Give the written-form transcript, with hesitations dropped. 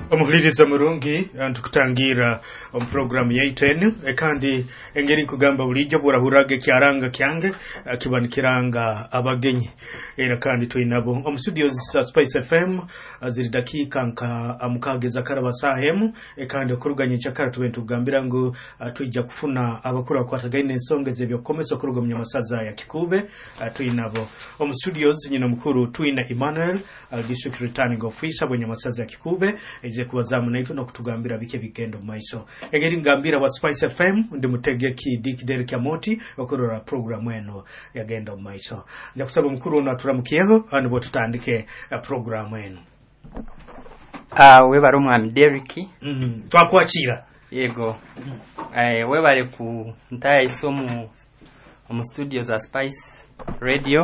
Omuhuliriza mulungi tukutangira program yaitenu kandi engeri kugamba bulijjo buraburage kyaranga kyange kibanikiranga abagenyi era kandi tuinabo studios Spice FM ziri dakika nka amukageza karaba sahemu kandi okuruganya cyakara tubentu kugambira ngo tujja kufuna abakura kwatagaine ensonga zebyo komeso kurugomya masaza ya Kikube tuinabo studios nyina mukuru tuina Emmanuel district returning officer bwenye masaza ya Kikube kubazamu naitu no kutugambira bike bigendo maiso engeri ngambira wa Spice FM ndi mutegeki Dick Derek Amoti okorora program eno yagenda maiso nja kusaba mukuru na turamukiyeho andi tutandike program eno we baro mwami Derek twakwachira yego we bare ku ntaya isomo mu studio za Spice Radio